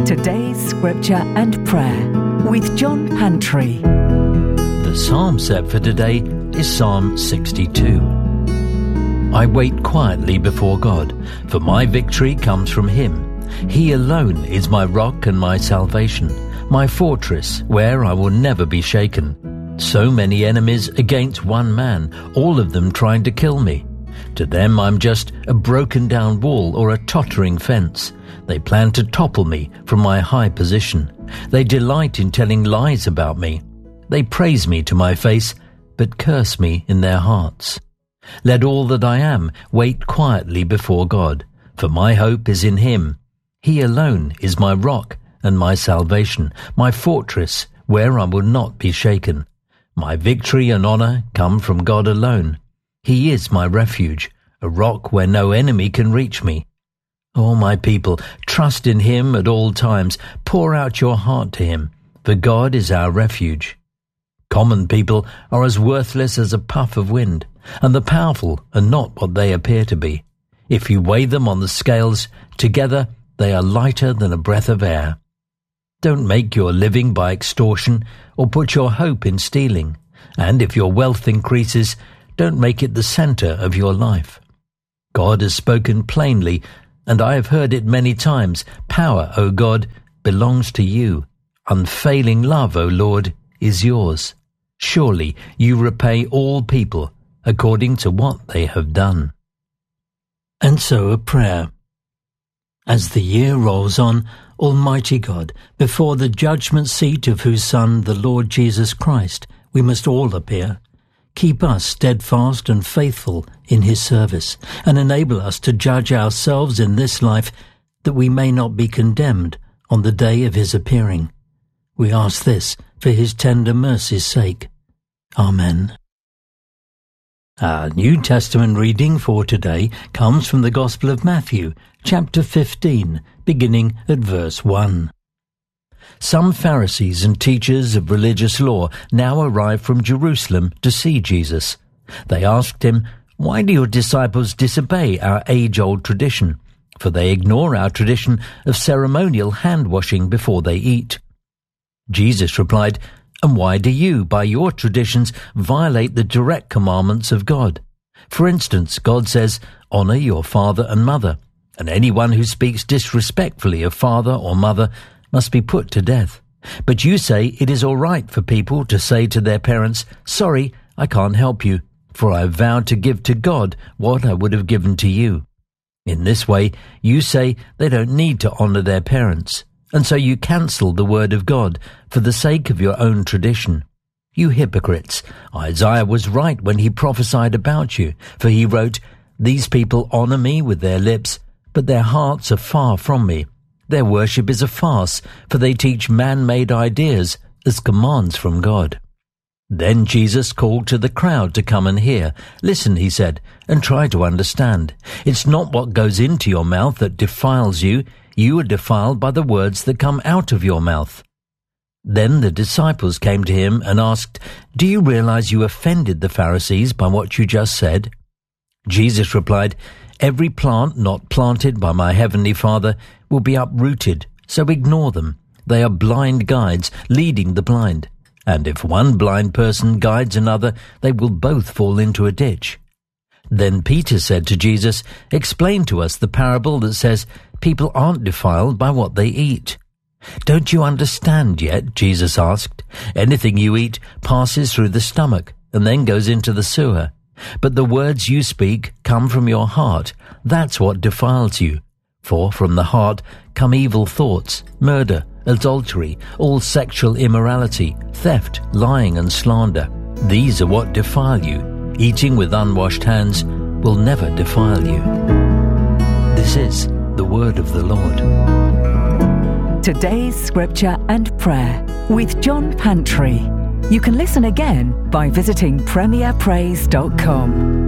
Today's scripture and prayer with John Pantry. The psalm set for today is Psalm 62. I wait quietly before God, for my victory comes from Him. He alone is my rock and my salvation, my fortress where I will never be shaken. So many enemies against one man, all of them trying to kill me. To them I'm just a broken down wall or a tottering fence. They plan to topple me from my high position. They delight in telling lies about me. They praise me to my face, but curse me in their hearts. Let all that I am wait quietly before God, for my hope is in Him. He alone is my rock and my salvation, my fortress where I will not be shaken. My victory and honor come from God alone. He is my refuge, a rock where no enemy can reach me. O my people, trust in Him at all times. Pour out your heart to Him, for God is our refuge. Common people are as worthless as a puff of wind, and the powerful are not what they appear to be. If you weigh them on the scales, together they are lighter than a breath of air. Don't make your living by extortion or put your hope in stealing. And if your wealth increases, don't make it the center of your life. God has spoken plainly, and I have heard it many times. Power, O God, belongs to you. Unfailing love, O Lord, is yours. Surely you repay all people according to what they have done. And so a prayer. As the year rolls on, Almighty God, before the judgment seat of whose Son, the Lord Jesus Christ, we must all appear. Keep us steadfast and faithful in His service, and enable us to judge ourselves in this life, that we may not be condemned on the day of His appearing. We ask this for His tender mercy's sake. Amen. Our New Testament reading for today comes from the Gospel of Matthew, chapter 15, beginning at verse 1. Some Pharisees and teachers of religious law now arrived from Jerusalem to see Jesus. They asked Him, "Why do your disciples disobey our age-old tradition? For they ignore our tradition of ceremonial hand-washing before they eat." Jesus replied, "And why do you, by your traditions, violate the direct commandments of God? For instance, God says, 'Honor your father and mother,' and anyone who speaks disrespectfully of father or mother must be put to death. But you say it is all right for people to say to their parents, 'Sorry, I can't help you, for I have vowed to give to God what I would have given to you.' In this way, you say they don't need to honor their parents, and so you cancel the word of God for the sake of your own tradition. You hypocrites, Isaiah was right when he prophesied about you, for he wrote, 'These people honor me with their lips, but their hearts are far from me. Their worship is a farce, for they teach man-made ideas as commands from God.'" Then Jesus called to the crowd to come and hear. "Listen," He said, "and try to understand. It's not what goes into your mouth that defiles you. You are defiled by the words that come out of your mouth." Then the disciples came to Him and asked, "Do you realize you offended the Pharisees by what you just said?" Jesus replied, "Every plant not planted by my heavenly Father will be uprooted, so ignore them. They are blind guides leading the blind. And if one blind person guides another, they will both fall into a ditch." Then Peter said to Jesus, "Explain to us the parable that says people aren't defiled by what they eat." "Don't you understand yet?" Jesus asked. "Anything you eat passes through the stomach and then goes into the sewer. But the words you speak come from your heart. That's what defiles you. For from the heart come evil thoughts, murder, adultery, all sexual immorality, theft, lying and slander. These are what defile you. Eating with unwashed hands will never defile you." This is the word of the Lord. Today's scripture and prayer with John Pantry. You can listen again by visiting premierpraise.com.